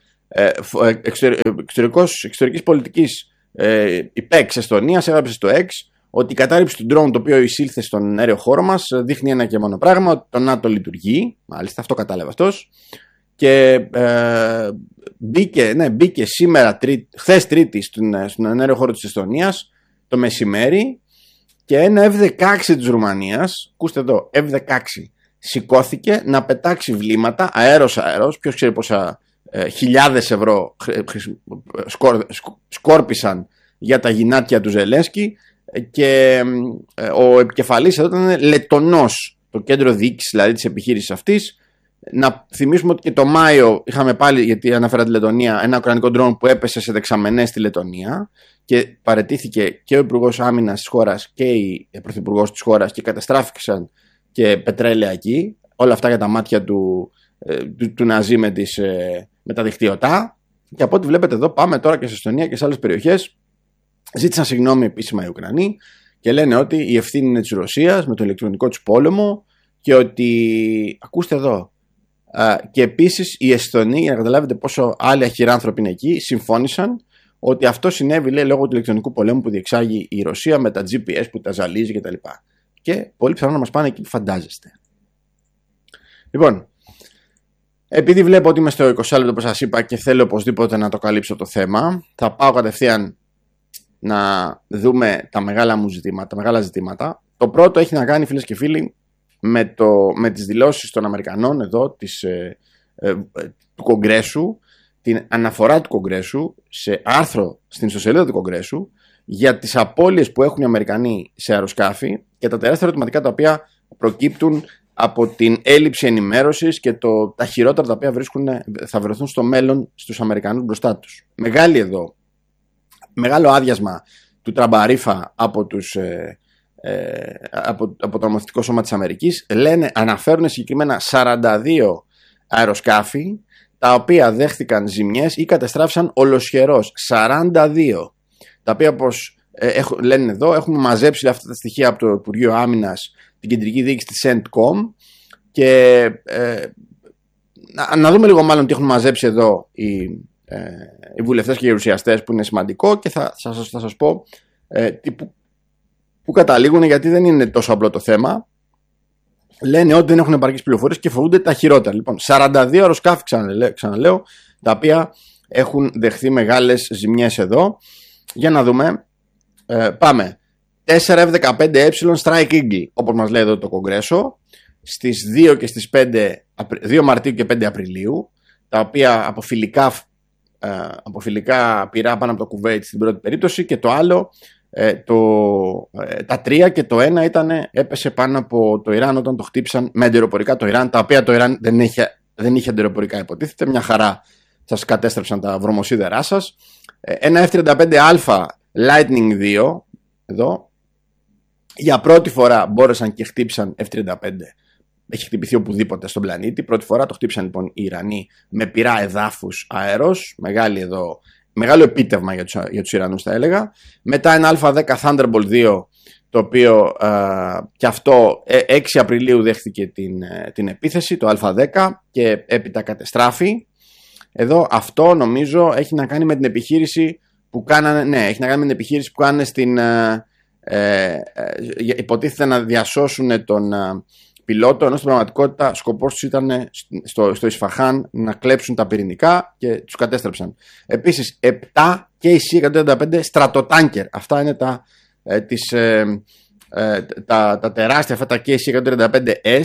εξωτερικής πολιτικής υπέξ Εστονίας, έγραψε στο X ότι η κατάρριψη του drone το οποίο εισήλθε στον αέριο χώρο μας δείχνει ένα και μόνο πράγμα, ότι το ΝΑΤΟ λειτουργεί. Μάλιστα, αυτό κατάλαβε αυτός. Και μπήκε σήμερα, χθες Τρίτη, στον αέριο χώρο της Εστονίας το μεσημέρι και ένα F-16 της Ρουμανίας, ακούστε εδώ, F-16, σηκώθηκε να πετάξει βλήματα αέρος, ποιος ξέρει πόσα χιλιάδες ευρώ σκόρπισαν για τα γυνάτια του Ζελένσκι και ο επικεφαλής εδώ ήταν Λετονός, το κέντρο διοίκησης δηλαδή της επιχείρησης αυτής. Να θυμίσουμε ότι και το Μάιο είχαμε πάλι, γιατί αναφέρα τη Λετωνία, ένα ουκρανικό ντρόουν που έπεσε σε δεξαμενές στη Λετωνία και παραιτήθηκε και ο Υπουργός Άμυνας της χώρας και η Πρωθυπουργός της χώρας και καταστράφηκαν και πετρέλαια εκεί. Όλα αυτά για τα μάτια του Ναζί με τα δικτυωτά. Και από ό,τι βλέπετε εδώ, πάμε τώρα και σε Εστονία και σε άλλες περιοχές. Ζήτησαν συγγνώμη επίσημα οι Ουκρανοί και λένε ότι η ευθύνη είναι της Ρωσίας με το ηλεκτρονικό της πόλεμο και ότι, ακούστε εδώ, και επίσης οι Εσθονοί, για να καταλάβετε πόσο άλλοι αχυράνθρωποι είναι εκεί, συμφώνησαν ότι αυτό συνέβη, λέει, λόγω του ηλεκτρονικού πολέμου που διεξάγει η Ρωσία με τα GPS που τα ζαλίζει κτλ. Και πολύ πιθανό να μας πάνε εκεί που φαντάζεστε. Λοιπόν, επειδή βλέπω ότι είμαι στο 20 λεπτό όπως σας είπα και θέλω οπωσδήποτε να το καλύψω το θέμα, θα πάω κατευθείαν να δούμε τα μεγάλα ζητήματα. Το πρώτο έχει να κάνει, φίλες και φίλοι, με τις δηλώσεις των Αμερικανών εδώ του Κογκρέσου, την αναφορά του Κογκρέσου σε άρθρο στην ιστοσελίδα του Κογκρέσου για τις απώλειες που έχουν οι Αμερικανοί σε αεροσκάφη και τα τεράστια ερωτηματικά τα οποία προκύπτουν από την έλλειψη ενημέρωσης και τα χειρότερα τα οποία θα βρεθούν στο μέλλον στους Αμερικανούς μπροστά τους. Μεγάλο άδειασμα του τραμπαρίφα από το νομοθετικό σώμα της Αμερικής. Αναφέρουν συγκεκριμένα 42 αεροσκάφη τα οποία δέχτηκαν ζημιές ή κατεστράφησαν ολοσχερός. 42. Τα οποία, όπως λένε εδώ, έχουμε μαζέψει αυτά τα στοιχεία από το Υπουργείο Άμυνας, την κεντρική διοίκηση της CENTCOM και να δούμε λίγο μάλλον τι έχουν μαζέψει εδώ οι βουλευτές και οι γερουσιαστές, που είναι σημαντικό, και θα σας πω που καταλήγουν, γιατί δεν είναι τόσο απλό το θέμα. Λένε ότι δεν έχουν επαρκείς πληροφορίες και φοβούνται τα χειρότερα. Λοιπόν, 42 αεροσκάφη, ξαναλέω, τα οποία έχουν δεχθεί μεγάλες ζημιές εδώ. Για να δούμε. Πάμε. 4 F-15E Strike Eagle, όπως μας λέει εδώ το Κογκρέσο, στις 2 και στις 2 Μαρτίου και 5 Απριλίου, τα οποία από φιλικά πυρά πάνω από το Κουβέιτ στην πρώτη περίπτωση, και το άλλο Τα 3 και το 1 έπεσε πάνω από το Ιράν όταν το χτύπησαν με αντιεροπορικά το Ιράν, τα οποία το Ιράν δεν είχε αντιεροπορικά, υποτίθεται. Μια χαρά σας κατέστρεψαν τα βρωμοσίδερά σας. Ένα F-35A Lightning 2 εδώ, για πρώτη φορά μπόρεσαν και χτύπησαν F-35. Έχει χτυπηθεί οπουδήποτε στον πλανήτη. Πρώτη φορά το χτύπησαν λοιπόν οι Ιρανοί με πυρά εδάφους αέρος. Μεγάλο επίτευγμα για τους Ιρανούς, θα έλεγα. Μετά ένα Α10 Thunderbolt 2, το οποίο και αυτό 6 Απριλίου δέχθηκε την επίθεση, το Α10, και έπειτα κατεστράφη. Εδώ αυτό νομίζω έχει να κάνει με την επιχείρηση που κάνανε. Ναι, έχει να κάνει με την επιχείρηση που κάνανε στην. Υποτίθεται να διασώσουν τον πιλότο, ενώ στην πραγματικότητα σκοπός τους ήταν στο Ισφαχάν να κλέψουν τα πυρηνικά και τους κατέστρεψαν. Επίσης 7 KC-135 στρατοτάνκερ. Αυτά είναι τα τεράστια αυτά τα KC-135S,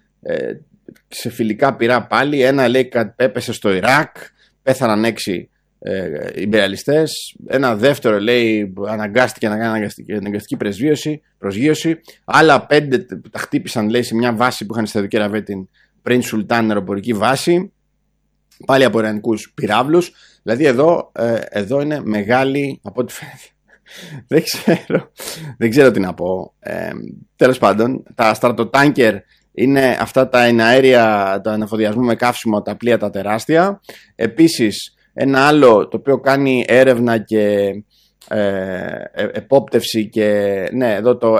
σε φιλικά πυρά πάλι. Ένα λέει έπεσε στο Ιράκ, πέθαναν 6 ιμπεριαλιστές. Ένα δεύτερο λέει αναγκάστηκε να κάνει αναγκαστική προσγείωση. Άλλα 5 τα χτύπησαν, λέει, σε μια βάση που είχαν στη Σαουδική Αραβία, την Prince Sultan αεροπορική βάση, πάλι από ιρανικούς πυράβλους. Δηλαδή εδώ είναι μεγάλη, από ό,τι φαίνεται. Δεν ξέρω τι να πω. Τέλος πάντων, τα στρατοτάνκερ είναι αυτά τα εναέρια, τα ανεφοδιασμού με καύσιμο, τα πλοία τα τεράστια. Επίσης ένα άλλο το οποίο κάνει έρευνα και επόπτευση και ναι, εδώ το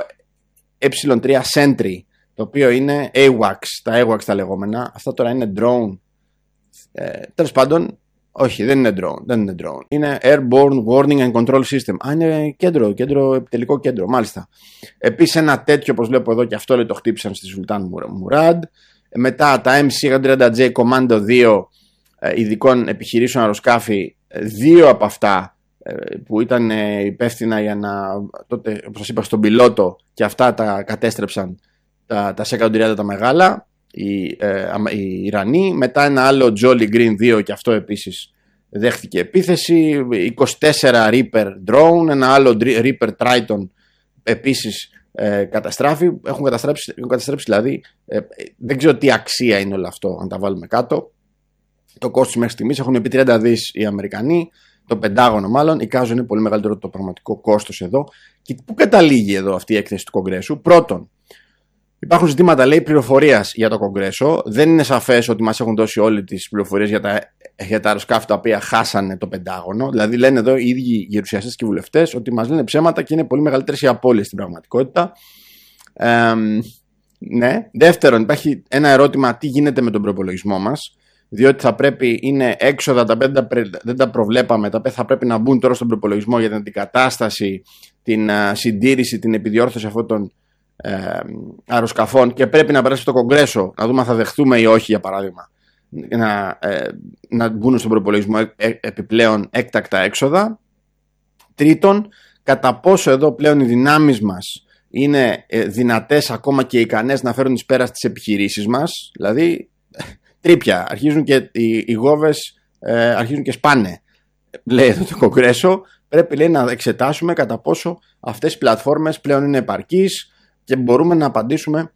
E3 Sentry, το οποίο είναι AWACS, τα AWACS τα λεγόμενα. Αυτά τώρα είναι drone. Τέλος πάντων, όχι, δεν είναι drone. Είναι Airborne Warning and Control System. Είναι επιτελικό κέντρο, μάλιστα. Επίσης ένα τέτοιο, όπως βλέπω εδώ, και αυτό λέει το χτύπησαν στη Σουλτάν Μουράντ. Μετά τα MC-130J Commando 2 ειδικών επιχειρήσεων αεροσκάφη, 2 από αυτά που ήταν υπεύθυνα για να, τότε, όπως σας είπα, στον πιλότο, και αυτά τα κατέστρεψαν τα C-130 τα μεγάλα, οι Ιρανοί. Μετά ένα άλλο Jolly Green 2, και αυτό επίσης δέχτηκε επίθεση. 24 Reaper drone, ένα άλλο Reaper Triton επίσης έχουν καταστρέψει δηλαδή, δεν ξέρω τι αξία είναι όλο αυτό αν τα βάλουμε κάτω. Το κόστος μέχρι στιγμής έχουν πει 30 δις οι Αμερικανοί, το Πεντάγωνο μάλλον. Εικάζω είναι πολύ μεγαλύτερο το πραγματικό κόστος εδώ. Και πού καταλήγει εδώ αυτή η έκθεση του Κογκρέσου? Πρώτον, υπάρχουν ζητήματα, λέει, πληροφορίας για το Κογκρέσο. Δεν είναι σαφές ότι μας έχουν δώσει όλες τις πληροφορίες για τα αεροσκάφη τα οποία χάσανε το Πεντάγωνο. Δηλαδή, λένε εδώ οι ίδιοι γερουσιαστές και οι βουλευτές ότι μας λένε ψέματα και είναι πολύ μεγαλύτερες οι απώλειες στην πραγματικότητα. Ναι. Δεύτερον, υπάρχει ένα ερώτημα: τι γίνεται με τον προπολογισμό μας? Διότι θα πρέπει, είναι έξοδα τα οποία δεν τα προβλέπαμε, τα οποία θα πρέπει να μπουν τώρα στον προπολογισμό για την αντικατάσταση, την συντήρηση, την επιδιόρθωση αυτών των αεροσκαφών, και πρέπει να περάσει στο Κογκρέσο να δούμε αν θα δεχθούμε ή όχι, για παράδειγμα, να μπουν στον προπολογισμό επιπλέον έκτακτα έξοδα. Τρίτον, κατά πόσο εδώ πλέον οι δυνάμεις μας είναι δυνατές ακόμα και ικανές να φέρουν εις πέρα στις επιχειρήσεις μας. Δηλαδή τρίπια, αρχίζουν και οι γόβες αρχίζουν και σπάνε, λέει εδώ το Κογκρέσο. Πρέπει, λέει, να εξετάσουμε κατά πόσο αυτές οι πλατφόρμες πλέον είναι επαρκείς και μπορούμε να απαντήσουμε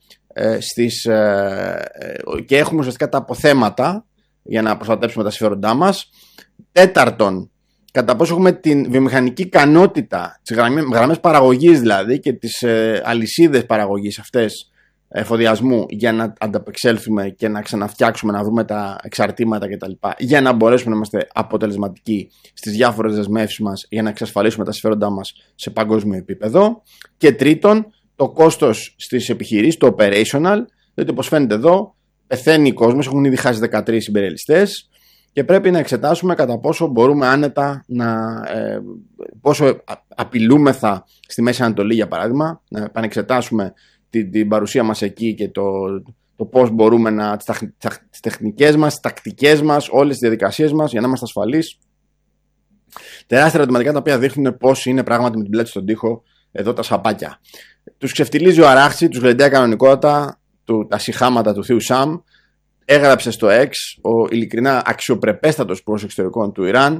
και έχουμε ουσιαστικά τα αποθέματα για να προστατέψουμε τα συμφέροντά μας. Τέταρτον, κατά πόσο έχουμε την βιομηχανική ικανότητα, τις γραμμές παραγωγής δηλαδή, και τις αλυσίδες παραγωγής αυτές εφοδιασμού, για να ανταπεξέλθουμε και να ξαναφτιάξουμε, να βρούμε τα εξαρτήματα κτλ. Για να μπορέσουμε να είμαστε αποτελεσματικοί στις διάφορες δεσμεύσεις μας, για να εξασφαλίσουμε τα συμφέροντά μας σε παγκόσμιο επίπεδο. Και τρίτον, το κόστος στις επιχειρήσεις, το operational, διότι όπως φαίνεται εδώ, πεθαίνει ο κόσμος, έχουν ήδη χάσει 13 συμπεριελιστές, και πρέπει να εξετάσουμε κατά πόσο μπορούμε άνετα πόσο απειλούμεθα στη Μέση Ανατολή, για παράδειγμα, να επανεξετάσουμε την παρουσία μας εκεί και το πώς μπορούμε τις τεχνικές μας, τις τακτικές μας, όλες τις διαδικασίες μας, για να είμαστε ασφαλείς. Τεράστια ερωτηματικά τα οποία δείχνουν πώς είναι πράγματι με την πλάτη στον τοίχο εδώ τα σαπάκια. Τους ξεφτιλίζει ο Αράχτσι, τους γλεντάει κανονικότατα, τα σιχάματα του θείου Σαμ. Έγραψε στο X ο ειλικρινά αξιοπρεπέστατος υπουργός εξωτερικών του Ιράν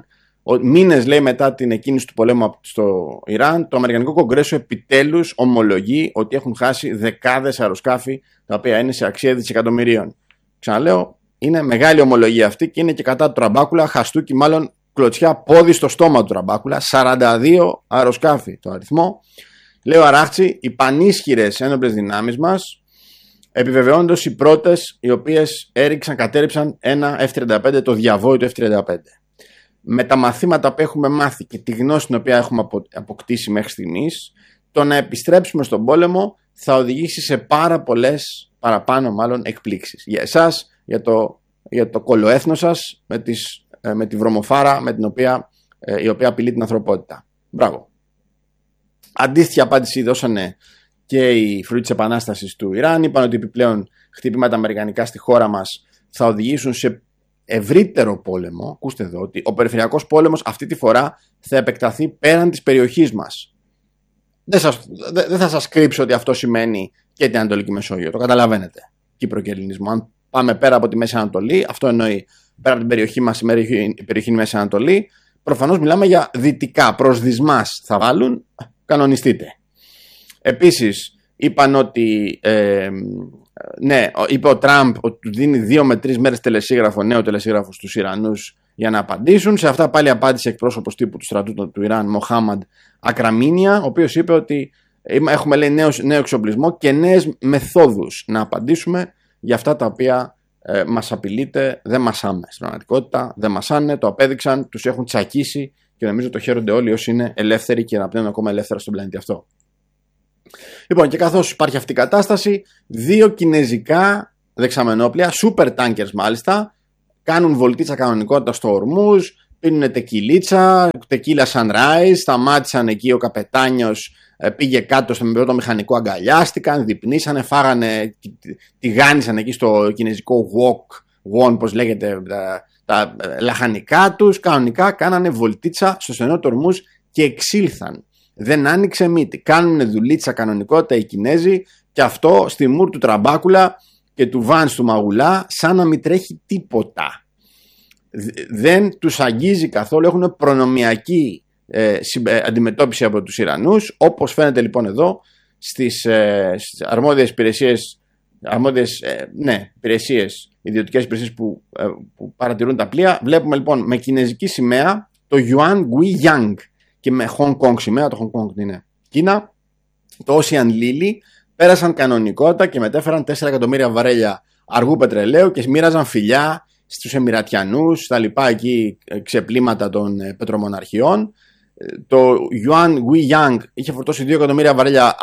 Μήνες, λέει, μετά την εκκίνηση του πολέμου στο Ιράν, το Αμερικανικό Κογκρέσο επιτέλους ομολογεί ότι έχουν χάσει δεκάδες αεροσκάφη, τα οποία είναι σε αξία δισεκατομμυρίων. Ξαναλέω, είναι μεγάλη ομολογία αυτή και είναι και κατά του Τραμπάκουλα, χαστούκι μάλλον κλωτσιά πόδι στο στόμα του Τραμπάκουλα. 42 αεροσκάφη το αριθμό. Λέει ο Αράχτσι, οι πανίσχυρες ένοπλες δυνάμεις μας, επιβεβαιώντας οι πρώτες οι οποίες κατέριψαν ένα F-35, το διαβόητο F-35. Με τα μαθήματα που έχουμε μάθει και τη γνώση την οποία έχουμε αποκτήσει μέχρι στιγμής, το να επιστρέψουμε στον πόλεμο θα οδηγήσει σε πάρα πολλές παραπάνω μάλλον εκπλήξεις. Για εσάς, για το κολοέθνο σας, με τη βρωμοφάρα η οποία απειλεί την ανθρωπότητα. Μπράβο. Αντίστοιχη απάντηση δώσανε και οι φρουροί της Επανάστασης του Ιράν. Είπαν ότι επιπλέον χτυπήματα αμερικανικά στη χώρα μας θα οδηγήσουν σε ευρύτερο πόλεμο. Ακούστε εδώ ότι ο περιφερειακός πόλεμος αυτή τη φορά θα επεκταθεί πέραν της περιοχής μας. Δεν θα σας κρύψω ότι αυτό σημαίνει και την Ανατολική Μεσόγειο. Το καταλαβαίνετε. Κύπρο και Ελληνισμό. Αν πάμε πέρα από τη Μέση Ανατολή, αυτό εννοεί πέρα από την περιοχή μας, η περιοχή Μέση Ανατολή, προφανώς μιλάμε για δυτικά. Προς δυσμάς θα βάλουν, κανονιστείτε. Επίσης, είπαν ότι είπε ο Τραμπ ότι του δίνει 2 με 3 μέρες νέο τελεσίγραφο στους Ιρανούς για να απαντήσουν. Σε αυτά πάλι απάντησε εκπρόσωπος τύπου του στρατού του Ιράν, Μοχάμαντ Ακραμίνια, ο οποίος είπε ότι έχουμε, λέει, νέο εξοπλισμό και νέες μεθόδους να απαντήσουμε για αυτά τα οποία μας απειλείται. Δεν μασάμε στην πραγματικότητα, δεν μασάνε, το απέδειξαν, τους έχουν τσακίσει και νομίζω το χαίρονται όλοι όσοι είναι ελεύθεροι και αναπνέουν ακόμα ελεύθερα στον πλανήτη αυτό. Λοιπόν, και καθώς υπάρχει αυτή η κατάσταση, 2 κινέζικα δεξαμενόπλια, super tankers μάλιστα, κάνουν βολτίτσα κανονικότητα στο Ορμούζ, πίνουν τεκιλίτσα, τεκίλα sunrise, σταμάτησαν εκεί, ο καπετάνιος πήγε κάτω στο πρώτο μηχανικό, αγκαλιάστηκαν, διπνήσανε, φάγανε, τηγάνισαν εκεί στο κινέζικο wok, πώς λέγεται, τα λαχανικά τους, κανονικά κάνανε βολτίτσα στο στενό του Ορμούζ και εξήλθαν. Δεν άνοιξε μύτη. Κάνουν δουλίτσα κανονικότητα οι Κινέζοι και αυτό στη μουρ του Τραμπάκουλα και του Βάνς του Μαγουλά σαν να μην τρέχει τίποτα. Δεν τους αγγίζει καθόλου. Έχουν προνομιακή αντιμετώπιση από τους Ιρανούς, όπως φαίνεται λοιπόν εδώ στις αρμόδιες υπηρεσίες, ιδιωτικές υπηρεσίες που παρατηρούν τα πλοία. Βλέπουμε λοιπόν με κινέζικη σημαία το Yuan Gui Yang και με Hong Kong σημαία, το Hong Kong είναι Κίνα, το Ocean Lily, πέρασαν κανονικότητα και μετέφεραν 4 εκατομμύρια βαρέλια αργού πετρελαίου και μοίραζαν φιλιά στους Εμιρατιανούς, στα λοιπά εκεί ξεπλήματα των πετρομοναρχιών. Το Yuan Gui Yang είχε φορτώσει 2 εκατομμύρια βαρέλια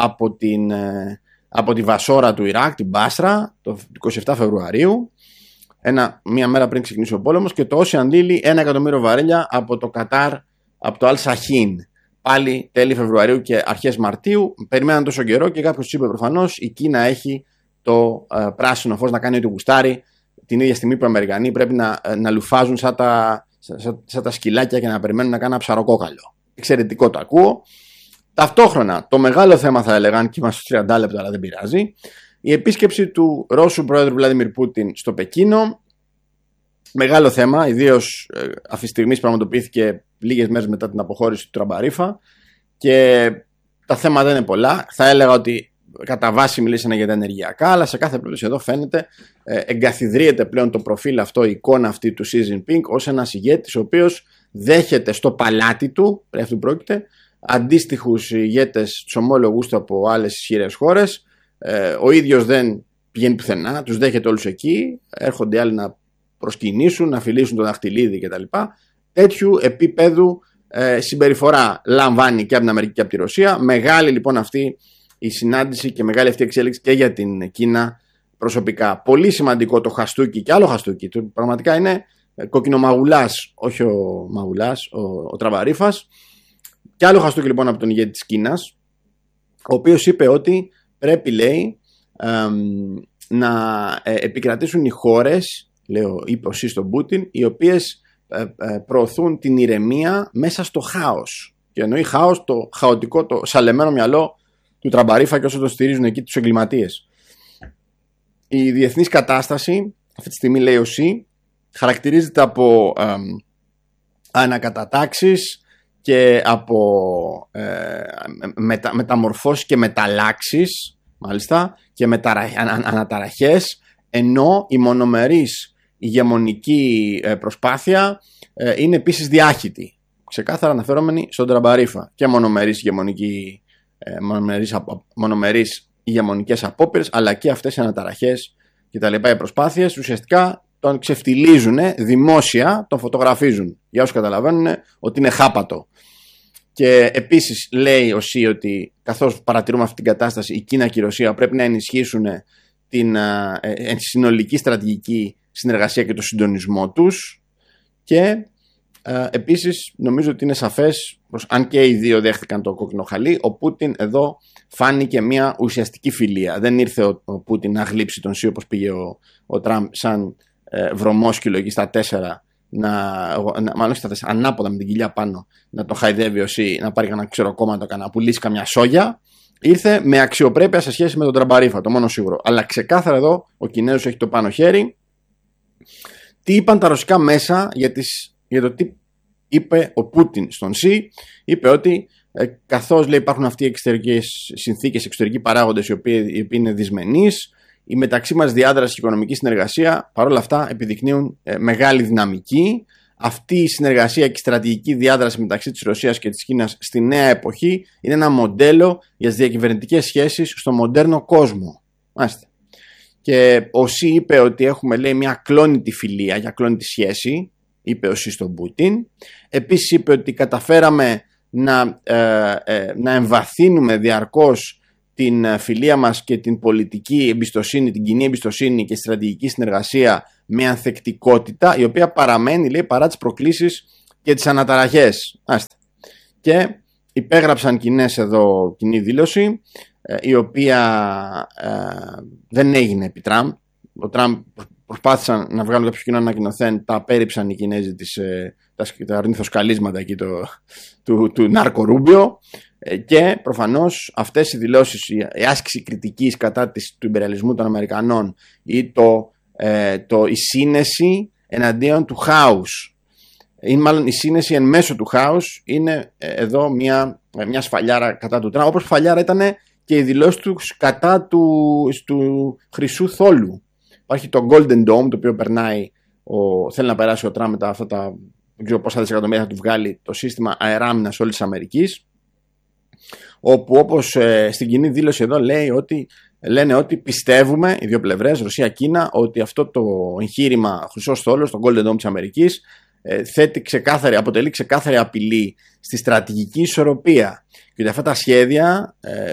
από τη Βασόρα του Ιράκ, την Μπάστρα, το 27 Φεβρουαρίου, μία μέρα πριν ξεκινήσει ο πόλεμος, και το Ocean Lily 1 εκατομμύριο βαρέλια από το Κατάρ, από το Al-Sahin, πάλι τέλη Φεβρουαρίου και αρχές Μαρτίου. Περιμέναν τόσο καιρό και κάποιος τους είπε προφανώς η Κίνα έχει το πράσινο φως να κάνει ό,τι γουστάρει την ίδια στιγμή που οι Αμερικανοί πρέπει να λουφάζουν σαν τα σκυλάκια και να περιμένουν να κάνουν ένα ψαροκόκαλο. Εξαιρετικό το ακούω. Ταυτόχρονα το μεγάλο θέμα, θα έλεγαν, και είμαστε στους 30 λεπτά αλλά δεν πειράζει, η επίσκεψη του Ρώσου Πρόεδρου Βλάντιμιρ Πούτιν στο Πεκίνο. Μεγάλο θέμα, ιδίως αυτή τη στιγμή πραγματοποιήθηκε λίγες μέρες μετά την αποχώρηση του Τραμπαρίφα και τα θέματα δεν είναι πολλά. Θα έλεγα ότι κατά βάση μιλήσανε για τα ενεργειακά, αλλά σε κάθε περίπτωση εδώ φαίνεται εγκαθιδρύεται πλέον το προφίλ αυτό, η εικόνα αυτή του Xi Jinping ως ένας ηγέτης ο οποίος δέχεται στο παλάτι του, περί αυτού πρόκειται, αντίστοιχους ηγέτες, τους ομόλογους του από άλλες ισχυρές χώρες. Ο ίδιος δεν πηγαίνει πουθενά, τους δέχεται όλους εκεί, έρχονται άλλοι να προσκυνήσουν, να φιλήσουν το δαχτυλίδι κτλ. Τέτοιου επίπεδου συμπεριφορά λαμβάνει και από την Αμερική και από τη Ρωσία. Μεγάλη λοιπόν αυτή η συνάντηση και μεγάλη αυτή η εξέλιξη και για την Κίνα προσωπικά. Πολύ σημαντικό το χαστούκι και άλλο χαστούκι. Πραγματικά είναι κοκκινομαγουλάς, όχι ο Μαγουλάς, ο Τραμπαρίφας. Και άλλο χαστούκι λοιπόν από τον ηγέτη της Κίνας, ο οποίος είπε ότι πρέπει, λέει, να επικρατήσουν οι χώρες, είπε ο Σι στον Πούτιν, οι οποίες προωθούν την ηρεμία μέσα στο χάος. Και εννοεί χάος το χαοτικό, το σαλεμένο μυαλό του Τραμπαρίφα και όσο το στηρίζουν εκεί τους εγκληματίες. Η διεθνής κατάσταση, αυτή τη στιγμή, λέει ο Σι, χαρακτηρίζεται από ανακατατάξεις και από μεταμορφώσεις και μεταλλάξεις, μάλιστα, και αναταραχές, ενώ η μονομερής ηγεμονική προσπάθεια είναι επίσης διάχυτη, ξεκάθαρα αναφερόμενη στον Τραμπαρίφα, και μονομερείς ηγεμονικές απόπειρες, αλλά και αυτές οι αναταραχές και τα λοιπά, οι προσπάθειες ουσιαστικά τον ξεφτιλίζουν δημόσια, τον φωτογραφίζουν, για όσους καταλαβαίνουν ότι είναι χάπατο. Και επίσης λέει ο ΣΥ ότι καθώς παρατηρούμε αυτή την κατάσταση, η Κίνα και η Ρωσία πρέπει να ενισχύσουν την συνολική στρατηγική συνεργασία και το συντονισμό τους. Και επίσης νομίζω ότι είναι σαφές, αν και οι δύο δέχτηκαν το κόκκινο χαλί, ο Πούτιν εδώ φάνηκε μια ουσιαστική φιλία. Δεν ήρθε ο Πούτιν να γλύψει τον ΣΥ όπως πήγε ο Τραμπ σαν βρωμόσκυλο εκεί στα 4, μάλλον στα 4, ανάποδα με την κοιλιά πάνω, να τον χαϊδεύει ο ΣΥ, να πάρει κανένα ξεροκόμματο, να πουλήσει καμιά σόγια. Ήρθε με αξιοπρέπεια σε σχέση με τον Τραμπαρίφα, το μόνο σίγουρο. Αλλά ξεκάθαρα εδώ ο Κινέζος έχει το πάνω χέρι. Τι είπαν τα ρωσικά μέσα για το τι είπε ο Πούτιν στον ΣΥ? Είπε ότι καθώς λέει υπάρχουν αυτοί οι εξωτερικές συνθήκες, εξωτερικοί παράγοντες οι οποίοι είναι δυσμενείς, η μεταξύ μας διάδραση και οικονομική συνεργασία παρόλα αυτά επιδεικνύουν μεγάλη δυναμική. Αυτή η συνεργασία και η στρατηγική διάδραση μεταξύ της Ρωσίας και της Κίνας στη νέα εποχή είναι ένα μοντέλο για τις διακυβερνητικές σχέσεις στο μοντέρνο κόσμο. Μάλιστα. Και ο ΣΥ είπε ότι έχουμε, λέει, μια κλόνητη φιλία, για κλόνητη σχέση, είπε ο ΣΥ στον Πούτιν. Επίσης είπε ότι καταφέραμε να εμβαθύνουμε διαρκώς την φιλία μας και την πολιτική εμπιστοσύνη, την κοινή εμπιστοσύνη και στρατηγική συνεργασία με ανθεκτικότητα, η οποία παραμένει, λέει, παρά τις προκλήσεις και τις αναταραχές. Και υπέγραψαν κοινή δήλωση, η οποία δεν έγινε επί Τραμπ. Ο Τραμπ προσπάθησαν να βγάλουν κάποιο κοινό ανακοινωθέν, τα απέρριψαν οι Κινέζοι τα αρνηθοσκαλίσματα εκεί του Νάρκο Ρούμπιο, και προφανώς αυτές οι δηλώσεις, η άσκηση κριτικής κατά του ιμπεριαλισμού των Αμερικανών ή η σύνεση εναντίον του χάους, ή μάλλον η σύνεση εν μέσω του χάους, είναι εδώ μια σφαλιάρα κατά του Τραμπ, όπως σφαλιάρα ήταν και οι δηλώσεις του κατά του Χρυσού Θόλου. Υπάρχει το Golden Dome, το οποίο θέλει να περάσει ο Τραμπ μετά αυτά τα, δεν ξέρω πόσα δισεκατομμύρια θα του βγάλει, το σύστημα αεράμινας όλης της Αμερικής, όπου όπως στην κοινή δήλωση εδώ λένε ότι πιστεύουμε οι δύο πλευρές, Ρωσία-Κίνα, ότι αυτό το εγχείρημα Χρυσός Θόλος, το Golden Dome της Αμερικής, αποτελεί ξεκάθαρη απειλή στη στρατηγική ισορροπία, και ότι αυτά τα σχέδια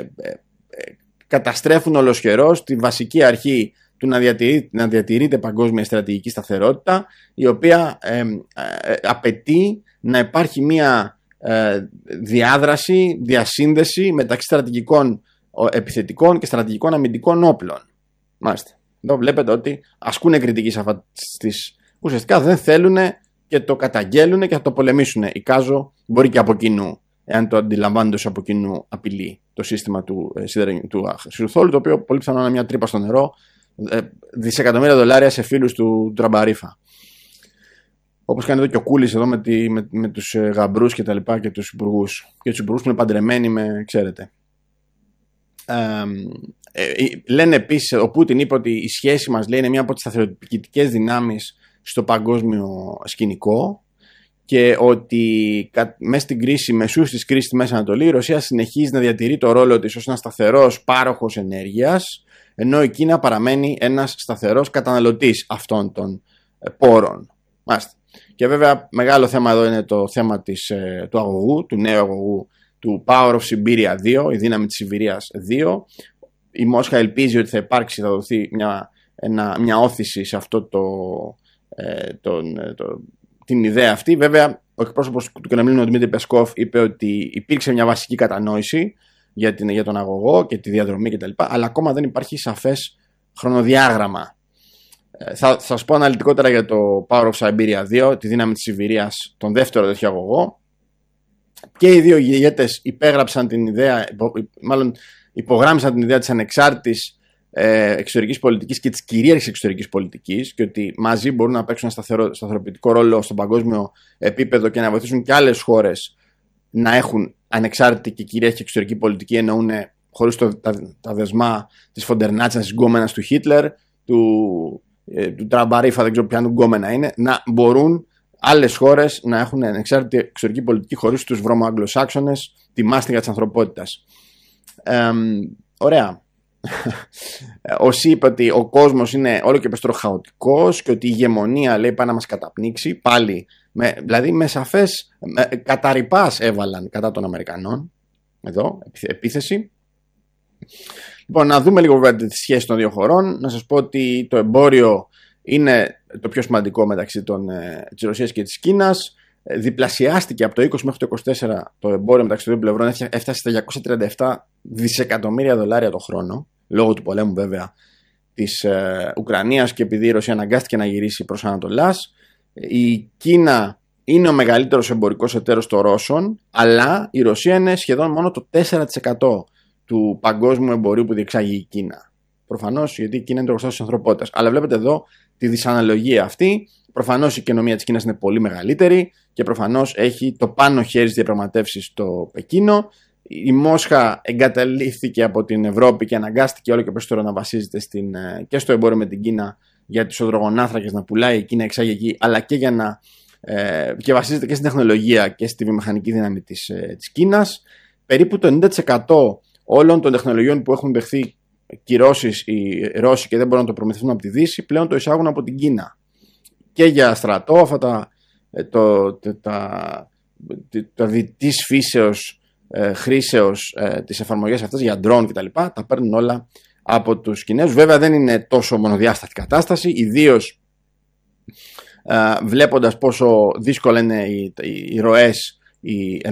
καταστρέφουν ολοσχερώς τη βασική αρχή του να διατηρείται παγκόσμια στρατηγική σταθερότητα, η οποία απαιτεί να υπάρχει μια διάδραση, διασύνδεση μεταξύ στρατηγικών επιθετικών και στρατηγικών αμυντικών όπλων. Μάλιστα. Εδώ βλέπετε ότι ασκούν κριτική σε αυτά ουσιαστικά δεν θέλουν και το καταγγέλουν και θα το πολεμήσουν. Εικάζω μπορεί και από κοινού, εάν το αντιλαμβάνονται ως από κοινού απειλή το σύστημα του Χρυσού Θόλου, το οποίο πολύ πιθανό είναι μια τρύπα στο νερό, δισεκατομμύρια δολάρια σε φίλους του Τραμπαρίφα. Όπως κάνει εδώ και ο Κούλης εδώ με τους γαμπρούς και τα λοιπά και τους υπουργούς. Και τους υπουργούς που είναι παντρεμένοι ξέρετε. Λένε επίσης, ο Πούτιν είπε ότι η σχέση μας, λέει, είναι μια από τις σταθεροποιητικές δυνάμεις στο παγκόσμιο σκηνικό, και ότι μέσα στην κρίση, μεσούς της κρίσης στη Μέση Ανατολή, η Ρωσία συνεχίζει να διατηρεί το ρόλο της ως ένας σταθερός πάροχος ενέργειας, ενώ η Κίνα παραμένει ένας σταθερός καταναλωτής αυτών των πόρων. Μάλιστα. Και βέβαια μεγάλο θέμα εδώ είναι το θέμα του αγωγού, του νέου αγωγού, του Power of Siberia 2, η δύναμη της Σιβηρίας 2. Η Μόσχα ελπίζει ότι θα δοθεί μια όθηση σε αυτό την ιδέα αυτή. Βέβαια, ο εκπρόσωπος του Κρεμλίνου, ο Δημήτρη Πεσκόφ, είπε ότι υπήρξε μια βασική κατανόηση για τον αγωγό και τη διαδρομή κτλ. Αλλά ακόμα δεν υπάρχει σαφές χρονοδιάγραμμα. Θα σας πω αναλυτικότερα για το Power of Siberia 2, τη δύναμη της Σιβηρίας, τον δεύτερο τέτοιο αγωγό. Και οι δύο ηγέτες υπέγραψαν την ιδέα, μάλλον υπογράμμισαν την ιδέα της ανεξάρτητης εξωτερικής πολιτικής και της κυρίαρχης εξωτερικής πολιτικής, και ότι μαζί μπορούν να παίξουν ένα σταθεροποιητικό ρόλο στο παγκόσμιο επίπεδο και να βοηθήσουν και άλλες χώρες να έχουν ανεξάρτητη και κυρίαρχη εξωτερική πολιτική, εννοούν χωρίς τα δεσμά της Φοντερνάτσας, της γκόμενας του Χίτλερ, του Τραμπαρίφα, δεν ξέρω ποια γκόμενα είναι, να μπορούν άλλες χώρες να έχουν ανεξάρτητη εξωτερική πολιτική χωρίς τους βρωμοαγγλοσάξονες, τη μάστιγα της ανθρωπότητας. Ωραία. Όσοι είπε ότι ο κόσμος είναι όλο και περισσότερο χαοτικός και ότι η ηγεμονία, λέει, πάει να μας καταπνίξει πάλι, δηλαδή με σαφές καταρρυπάς έβαλαν κατά των Αμερικανών εδώ, επίθεση. Λοιπόν, να δούμε λίγο βέβαια τη σχέση των δύο χωρών. Να σας πω ότι το εμπόριο είναι το πιο σημαντικό μεταξύ της Ρωσίας και της Κίνας. Διπλασιάστηκε από το 20 μέχρι το 24 το εμπόριο μεταξύ των δύο πλευρών, έφτασε στα 237 δισεκατομμύρια δολάρια το χρόνο, λόγω του πολέμου βέβαια της Ουκρανίας και επειδή η Ρωσία αναγκάστηκε να γυρίσει προς Ανατολάς. Η Κίνα είναι ο μεγαλύτερος εμπορικός εταίρος των Ρώσων, αλλά η Ρωσία είναι σχεδόν μόνο το 4% του παγκόσμιου εμπορίου που διεξάγει η Κίνα. Προφανώς, γιατί η Κίνα είναι το οργανισμό της ανθρωπότητας. Αλλά βλέπετε εδώ τη δυσαναλογία αυτή. Προφανώς η οικονομία της Κίνας είναι πολύ μεγαλύτερη και προφανώς έχει το πάνω χέρι στις διαπραγματεύσεις στο Πεκίνο. Η Μόσχα εγκαταλείφθηκε από την Ευρώπη και αναγκάστηκε όλο και περισσότερο να βασίζεται και στο εμπόριο με την Κίνα για τις οδρογονάθρακες να πουλάει η Κίνα, εξάγει εκεί, αλλά και και βασίζεται και στην τεχνολογία και στη βιομηχανική δύναμη της Κίνας. Περίπου το 90% όλων των τεχνολογιών που έχουν δεχθεί κυρώσεις οι Ρώσοι και δεν μπορούν να το προμηθευτούν από τη Δύση, πλέον το εισάγουν από την Κίνα. Και για στρατό, αυτά τα διτής φύσεως χρήσεως τις εφαρμογές αυτές για ντρόν κτλ. Τα παίρνουν όλα από τους Κινέζους. Βέβαια δεν είναι τόσο μονοδιάστατη κατάσταση, ιδίως βλέποντας πόσο δύσκολα είναι οι ροές